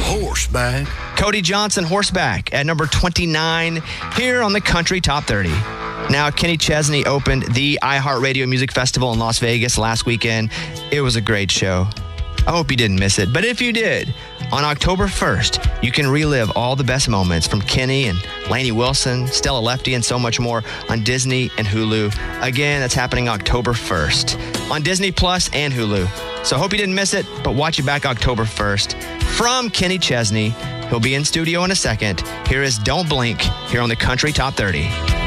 Horseback. Cody Johnson, Horseback, at number 29 here on the Country Top 30. Now, Kenny Chesney opened the iHeartRadio Music Festival in Las Vegas last weekend. It was a great show. I hope you didn't miss it. But if you did, on October 1st, you can relive all the best moments from Kenny and Lainey Wilson, Stella Lefty, and so much more on Disney and Hulu. Again, that's happening October 1st on Disney Plus and Hulu. So I hope you didn't miss it, but watch it back October 1st. From Kenny Chesney, he'll be in studio in a second. Here is Don't Blink here on the Country Top 30.